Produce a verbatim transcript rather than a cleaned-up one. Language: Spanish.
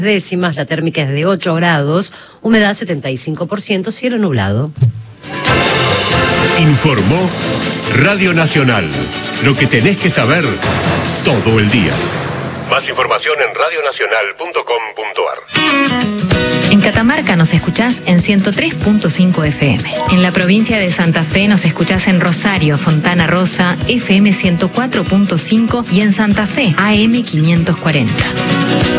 décimas, la térmica es de ocho grados, humedad setenta y cinco por ciento, cielo nublado. Informó Radio Nacional. Lo que tenés que saber todo el día. Más información en radio nacional punto com punto ar. En Catamarca nos escuchás en ciento tres punto cinco F M. En la provincia de Santa Fe nos escuchás en Rosario, Fontana Rosa, F M ciento cuatro punto cinco y en Santa Fe, A M quinientos cuarenta.